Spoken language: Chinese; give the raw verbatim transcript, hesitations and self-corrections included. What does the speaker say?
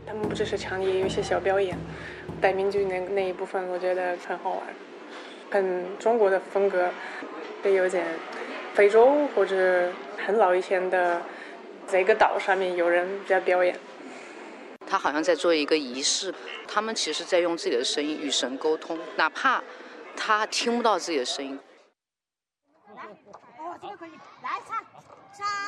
他们不只是唱，也有一些小表演，带民族那那一部分，我觉得很好玩，很中国的风格，也有点非洲或者很老以前的，这个岛上面有人在表演。 他好像在做一个仪式，他们其实在用自己的声音与神沟通，哪怕他听不到自己的声音。 来，哦，这个可以，来唱，唱。